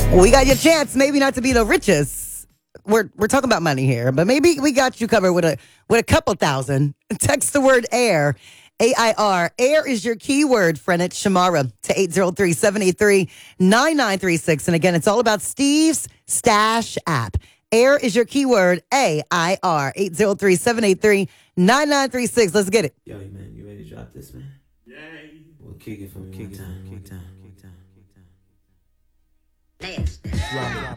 We got your chance, maybe not to be the richest. We're talking about money here, but maybe we got you covered with a couple thousand. Text the word air, AIR. Air is your keyword, friend at Shamara to 803-783-9936. And again, it's all about Steve's Stash app. Air is your keyword, AIR, 803-783-9936. Let's get it. Yo, man, you ready to drop this, man? Yay. We'll kick it from one time. Drop it.